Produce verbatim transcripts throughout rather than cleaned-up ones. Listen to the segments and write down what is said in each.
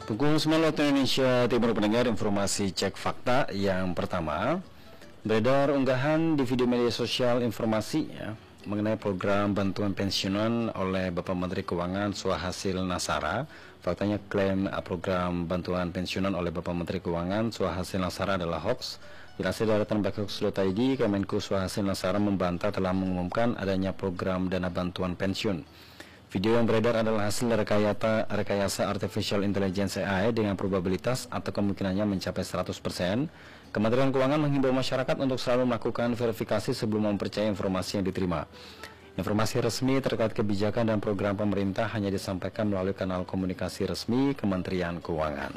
Pukul sembilan waktu Indonesia Timur, pendengar, informasi cek fakta yang pertama. Beredar unggahan di video media sosial informasi ya, mengenai program bantuan pensiunan oleh Bapak Menteri Keuangan Swahasil Nasara. Faktanya klaim program bantuan pensiunan oleh Bapak Menteri Keuangan Swahasil Nasara adalah hoax. Dilansir dari tanbahoax titik i d, Kemenku Swahasil Nasara membantah telah mengumumkan adanya program dana bantuan pensiun. Video yang beredar adalah hasil rekayasa, rekayasa Artificial Intelligence A I dengan probabilitas atau kemungkinannya mencapai seratus persen. Kementerian Keuangan menghimbau masyarakat untuk selalu melakukan verifikasi sebelum mempercayai informasi yang diterima. Informasi resmi terkait kebijakan dan program pemerintah hanya disampaikan melalui kanal komunikasi resmi Kementerian Keuangan.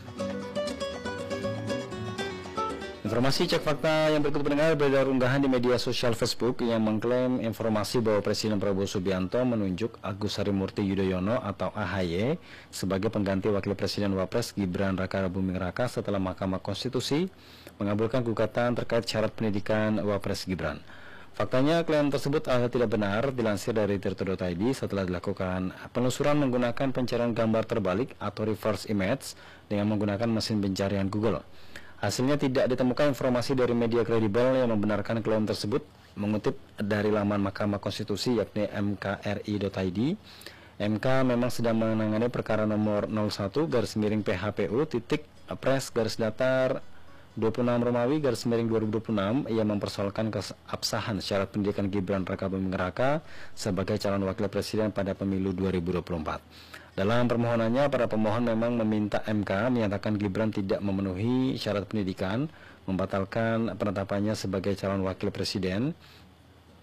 Informasi cek fakta yang berikut, pendengar, beredar unggahan di media sosial Facebook yang mengklaim informasi bahwa Presiden Prabowo Subianto menunjuk Agus Harimurti Yudhoyono atau A H Y sebagai pengganti Wakil Presiden Wapres Gibran Raka Buming Raka setelah Mahkamah Konstitusi mengabulkan gugatan terkait syarat pendidikan Wapres Gibran. Faktanya klaim tersebut adalah tidak benar. Dilansir dari tirto titik i d, setelah dilakukan penelusuran menggunakan pencarian gambar terbalik atau reverse image dengan menggunakan mesin pencarian Google, hasilnya tidak ditemukan informasi dari media kredibel yang membenarkan klaim tersebut. Mengutip dari laman Mahkamah Konstitusi yakni m k r i titik i d, M K memang sedang menangani perkara nomor nol satu garis miring P H P U titik Pres garis datar dua puluh enam Romawi garis miring dua ribu dua puluh enam yang mempersoalkan keabsahan syarat pendidikan Gibran Raka Buming Raka sebagai calon wakil presiden pada pemilu dua ribu dua puluh empat. Dalam permohonannya, para pemohon memang meminta M K menyatakan Gibran tidak memenuhi syarat pendidikan, membatalkan penetapannya sebagai calon wakil presiden,